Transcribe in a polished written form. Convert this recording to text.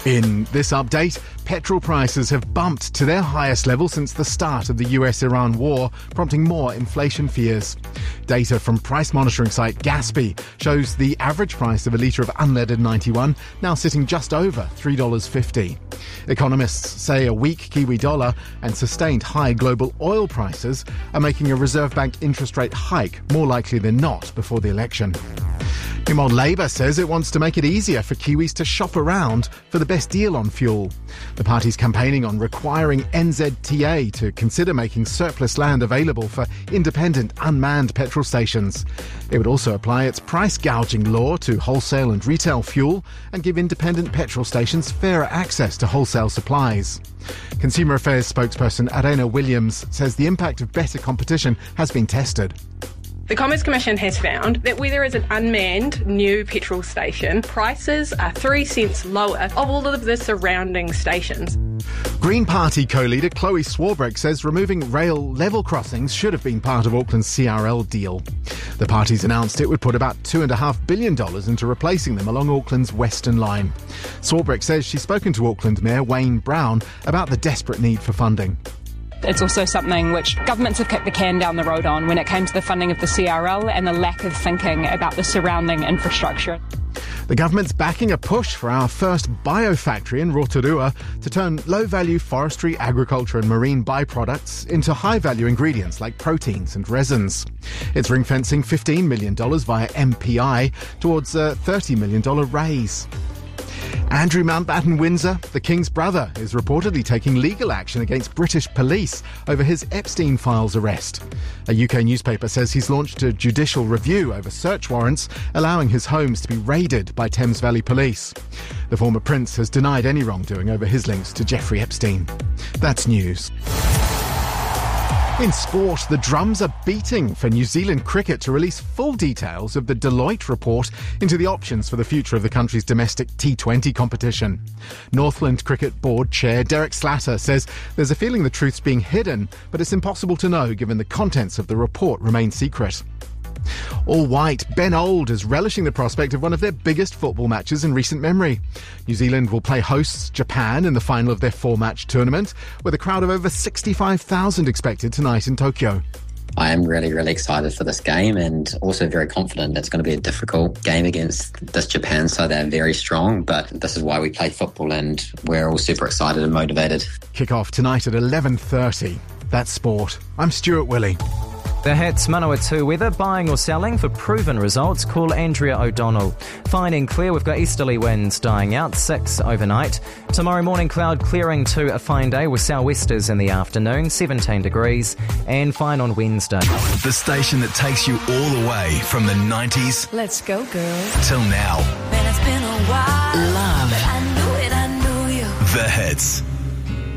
In this update, petrol prices have bumped to their highest level since the start of the US-Iran war, prompting more inflation fears. Data from price monitoring site Gaspy shows the average price of a litre of unleaded 91 now sitting just over $3.50. Economists say a weak Kiwi dollar and sustained high global oil prices are making a Reserve Bank interest rate hike more likely than not before the election. Meanwhile, Labour says it wants to make it easier for Kiwis to shop around for the best deal on fuel. The party's campaigning on requiring NZTA to consider making surplus land available for independent, unmanned petrol stations. It would also apply its price gouging law to wholesale and retail fuel and give independent petrol stations fairer access to wholesale supplies. Consumer Affairs spokesperson Arena Williams says the impact of better competition has been tested. The Commerce Commission has found that where there is an unmanned new petrol station, prices are 3 cents lower of all of the surrounding stations. Green Party co-leader Chloe Swarbrick says removing rail level crossings should have been part of Auckland's CRL deal. The party's announced it would put about $2.5 billion into replacing them along Auckland's Western Line. Swarbrick says she's spoken to Auckland Mayor Wayne Brown about the desperate need for funding. It's also something which governments have kicked the can down the road on when it came to the funding of the CRL and the lack of thinking about the surrounding infrastructure. The government's backing a push for our first biofactory in Rotorua to turn low-value forestry, agriculture and marine byproducts into high-value ingredients like proteins and resins. It's ring-fencing $15 million via MPI towards a $30 million raise. Andrew Mountbatten Windsor, the King's brother, is reportedly taking legal action against British police over his Epstein Files arrest. A UK newspaper says he's launched a judicial review over search warrants, allowing his homes to be raided by Thames Valley Police. The former prince has denied any wrongdoing over his links to Jeffrey Epstein. That's news. In sport, the drums are beating for New Zealand cricket to release full details of the Deloitte report into the options for the future of the country's domestic T20 competition. Northland Cricket Board Chair Derek Slatter says there's a feeling the truth's being hidden, but it's impossible to know given the contents of the report remain secret. All white, Ben Old is relishing the prospect of one of their biggest football matches in recent memory. New Zealand will play hosts Japan in the final of their 4-match tournament, with a crowd of over 65,000 expected tonight in Tokyo. I am really excited for this game and also very confident it's going to be a difficult game against this Japan side. They're very strong, but this is why we play football and we're all super excited and motivated. Kick-off tonight at 11:30. That's sport. I'm Stuart Willey. The Hits Manawatu weather, buying or selling for proven results. Call Andrea O'Donnell. Fine and clear, we've got easterly winds dying out, 6 overnight. Tomorrow morning cloud clearing to a fine day with sou'westers in the afternoon, 17 degrees, and fine on Wednesday. The station that takes you all the way from the 90s. Let's go, girls. Till now. Man, it's been a while. Love. But I knew you. The Hits.